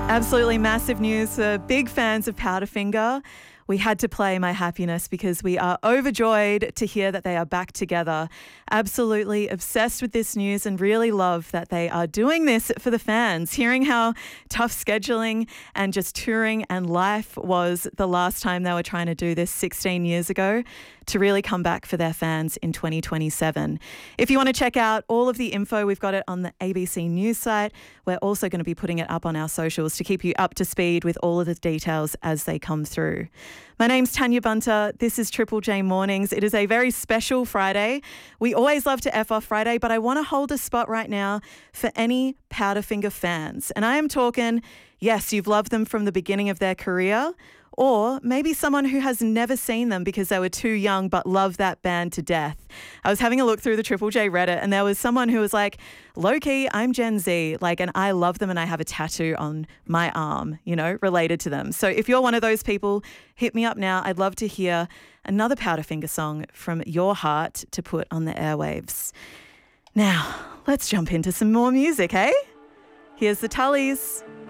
Absolutely massive news for big fans of Powderfinger. We had to play My Happiness because we are overjoyed to hear that they are back together. Absolutely obsessed with this news and really love that they are doing this for the fans. Hearing how tough scheduling and just touring and life was the last time they were trying to do this 16 years ago, to really come back for their fans in 2027. If you want to check out all of the info, we've got it on the ABC News site. We're also going to be putting it up on our socials to keep you up to speed with all of the details as they come through. My name's Tanya Bunter. This is Triple J Mornings. It is a very special Friday. We always love to F off Friday, but I want to hold a spot right now for any Powderfinger fans. And I am talking, yes, you've loved them from the beginning of their career, or maybe someone who has never seen them because they were too young but love that band to death. I was having a look through the Triple J Reddit and there was someone who was like, low-key, I'm Gen Z, and I love them and I have a tattoo on my arm, related to them. So if you're one of those people, hit me up now. I'd love to hear another Powderfinger song from your heart to put on the airwaves. Now, let's jump into some more music, eh? Here's the Tullys.